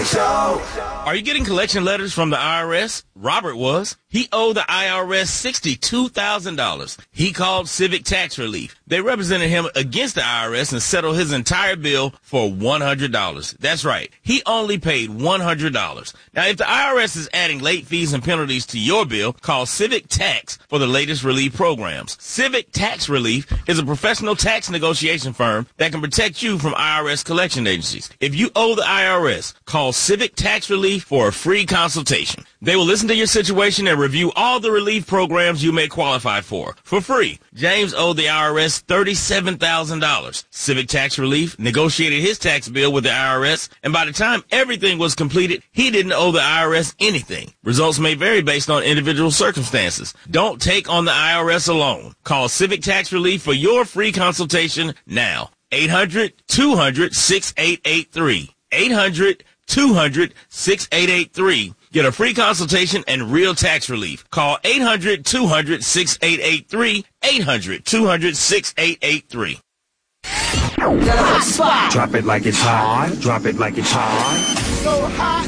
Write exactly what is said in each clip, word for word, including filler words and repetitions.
Show. Are you getting collection letters from the I R S? Robert was. He owed the I R S sixty-two thousand dollars. He called Civic Tax Relief. They represented him against the I R S and settled his entire bill for one hundred dollars. That's right. He only paid one hundred dollars. Now, if the I R S is adding late fees and penalties to your bill, call Civic Tax for the latest relief programs. Civic Tax Relief is a professional tax negotiation firm that can protect you from I R S collection agencies. If you owe the I R S, call Civic Tax Relief for a free consultation. They will listen to your situation and review all the relief programs you may qualify for, for free. James owed the I R S thirty-seven thousand dollars. Civic Tax Relief negotiated his tax bill with the I R S, and by the time everything was completed, he didn't owe the I R S anything. Results may vary based on individual circumstances. Don't take on the I R S alone. Call Civic Tax Relief for your free consultation now. eight hundred, two hundred, sixty-eight eighty-three. eight hundred, two hundred, sixty-eight eighty-three. Get a free consultation and real tax relief. Call eight hundred, two hundred, sixty-eight eighty-three. eight hundred, two hundred, sixty-eight eighty-three. Hot spot. Drop it like it's hot. Drop it like it's hot. So hot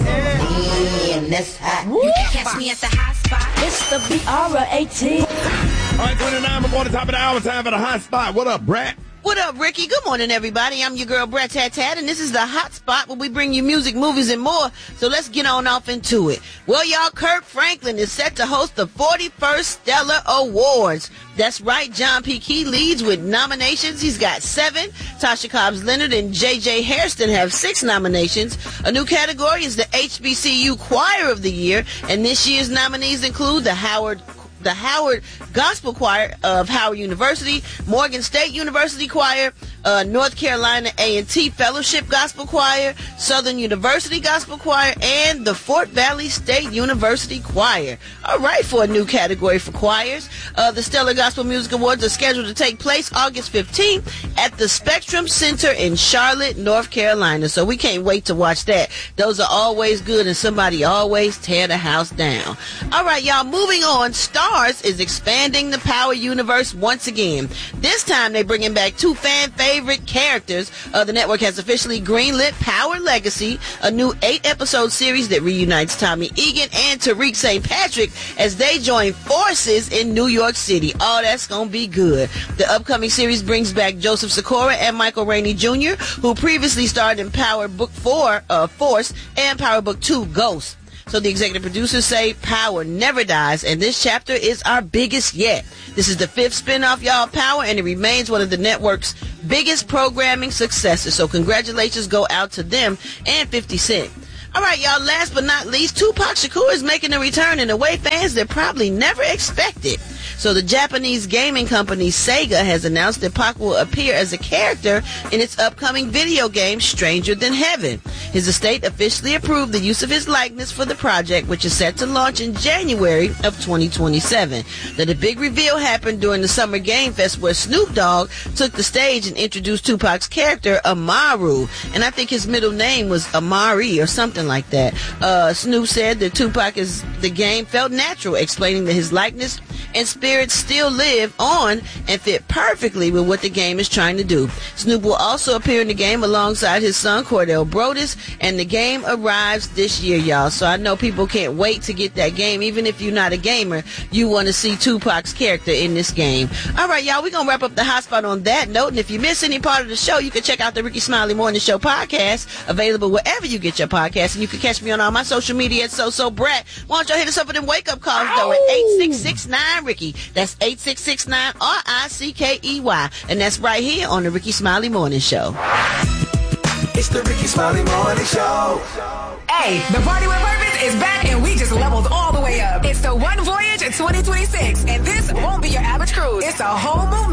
and Damn, that's hot. You can catch me at the hot spot. It's the B R A T. All right, twenty-nine before the top of the hour. Time for the hot spot. What up, Brat? What up, Ricky? Good morning, everybody. I'm your girl, Brat Tat Tat, and this is the Hot Spot where we bring you music, movies, and more. So let's get on off into it. Well, y'all, Kirk Franklin is set to host the forty-first Stellar Awards. That's right, John P. Key leads with nominations. He's got seven. Tasha Cobbs Leonard and J J Hairston have six nominations. A new category is the H B C U Choir of the Year, and this year's nominees include the Howard the Howard Gospel Choir of Howard University, Morgan State University Choir, uh, North Carolina A and T Fellowship Gospel Choir, Southern University Gospel Choir, and the Fort Valley State University Choir. All right, for a new category for choirs. Uh, the Stellar Gospel Music Awards are scheduled to take place August fifteenth at the Spectrum Center in Charlotte, North Carolina. So we can't wait to watch that. Those are always good, and somebody always tear the house down. All right, y'all, moving on. Starz is expanding the Power universe once again. This time they're bringing back two fan favorite characters. Uh, the network has officially greenlit Power Legacy, a new eight-episode series that reunites Tommy Egan and Tariq Saint Patrick as they join forces in New York City. Oh, that's gonna be good. The upcoming series brings back Joseph Sikora and Michael Rainey Junior, who previously starred in Power Book four, uh, Force, and Power Book two, Ghost. So the executive producers say Power never dies, and this chapter is our biggest yet. This is the fifth spinoff, y'all, Power, and it remains one of the network's biggest programming successes. So congratulations go out to them and fifty Cent. All right, y'all, last but not least, Tupac Shakur is making a return in a way fans that probably never expected. So the Japanese gaming company Sega has announced that Pac will appear as a character in its upcoming video game Stranger Than Heaven. His estate officially approved the use of his likeness for the project, which is set to launch in January of twenty twenty-seven. Now, the big reveal happened during the Summer Game Fest where Snoop Dogg took the stage and introduced Tupac's character Amaru, and I think his middle name was Amari or something like that. Uh, Snoop said that Tupac is the game felt natural, explaining that his likeness and spirit still live on and fit perfectly with what the game is trying to do. Snoop will also appear in the game alongside his son Cordell Brodus, and the game arrives this year, y'all. So I know people can't wait to get that game. Even if you're not a gamer, you want to see Tupac's character in this game. All right, y'all, we're going to wrap up the hot spot on that note. And if you miss any part of the show, you can check out the Ricky Smiley Morning Show podcast, available wherever you get your podcast. And you can catch me on all my social media at So So Brat. Why don't y'all hit us up with them wake-up calls, though, at eight six six nine Ricky. That's eight six six nine R I C K E Y. And that's right here on the Ricky Smiley Morning Show. It's the Ricky Smiley Morning Show. Hey, the Party with Purpose is back and we just leveled all the way up. It's the One Voyage twenty twenty-six, and this won't be your average cruise. It's a whole movement.